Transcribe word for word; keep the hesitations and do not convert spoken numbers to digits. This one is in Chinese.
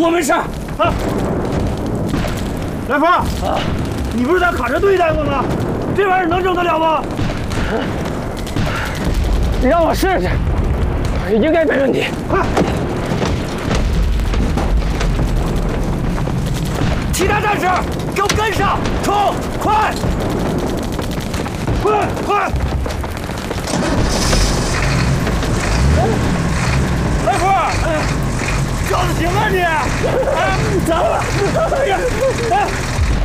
我没事。啊， 来福，啊，你不是在卡车队待过吗？这玩意儿能整得了吗？ 你让我试试，应该没问题。 快！其他战士，给我跟上，冲！快！